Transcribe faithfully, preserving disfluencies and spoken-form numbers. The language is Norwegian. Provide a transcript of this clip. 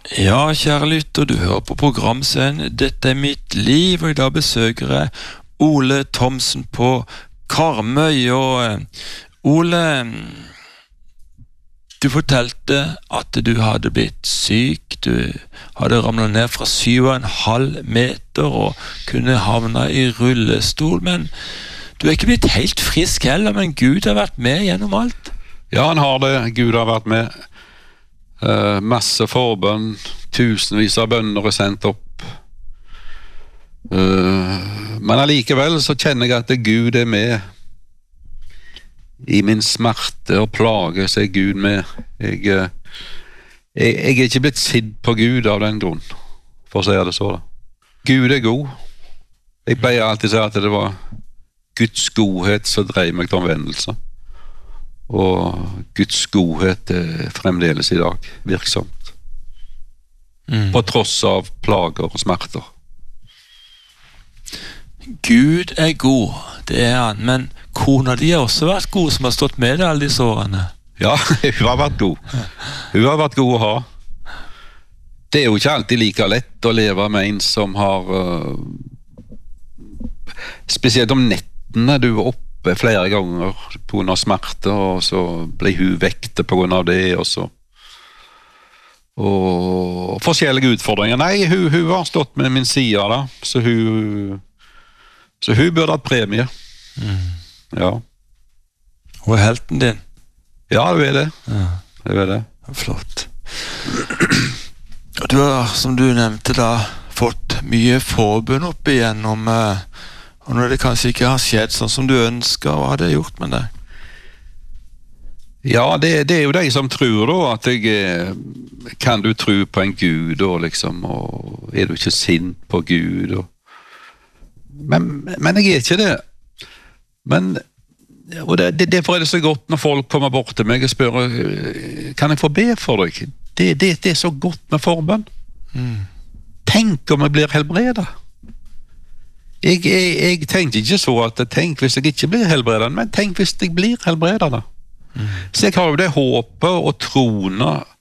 Ja, kjære lytter, du hører på programserien Dette er mitt liv, og i dag besøker jeg Ole Thomsen på Karmøy. Og eh, Ole, du fortalte at du hadde blitt syk, du hadde ramlet ned fra syv og en halv meter og kunne havne i rullestol, men du er ikke blitt helt frisk heller, men Gud har vært med gjennom alt. Ja, han har det. Gud har vært med. Uh, masse forbønn, tusenvis av bønner er sendt opp. Uh, men allikevel så kjenner jeg at Gud er med. I min smerte og plage så er Gud med. Jeg, uh, jeg, jeg er ikke blitt sidd på Gud av den grunn, for å si det så da. Gud er god. Jeg pleier alltid å si at det var Guds godhet som drev meg til omvendelse. Og Guds godhet er fremdeles i dag virksomt. Mm. På tross av plager og smerter. Gud er god, det er han, men kona di har også vært god, som har stått med deg alle disse årene. Ja, hun har vært god. Hun har vært god å ha. Det er jo ikke alltid like lett å leve med en som har uh, spesielt om nettene du er oppe flere ganger på grunn av smerte, og så ble hun vekte på grunn av det, og så og forskjellige utfordringer. Nei, hun, hun har stått med min side da, så hun så hun burde hatt premie. Mm. Ja. Hun er helten din. Ja, du er det. Ja. Du er det. Flott. Du har, som du nevnte da, fått mye forbund opp igjennom eh, og når det kanskje ikke har skjedd sånn som du ønsker, hva har det gjort med deg? Ja, det, det er jo de som tror da, at jeg kan du tro på en Gud, og liksom, og er du ikke sint på Gud? Og, men, men jeg er ikke det. Men, og det, det, derfor er det så godt når folk kommer bort til meg og spør, kan jeg få be for deg? Det, det, det er så godt med forbønn. Mm. Tenk om jeg blir helbredet. Jeg, jeg, jeg tenkte ikke så at tenk hvis jeg ikke blir helbredet, men tenk hvis jeg blir helbredet da. Mm. Så jeg har jo det håpet og troende